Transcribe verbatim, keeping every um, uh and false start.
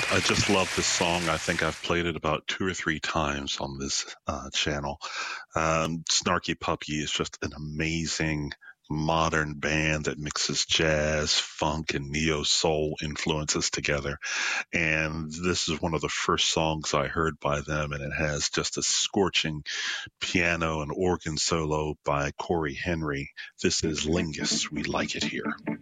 I just love this song. I think I've played it about two or three times on this uh, channel. Um, Snarky Puppy is just an amazing modern band that mixes jazz, funk, and neo soul influences together. And this is one of the first songs I heard by them, and it has just a scorching piano and organ solo by Corey Henry. This is Lingus. We like it here.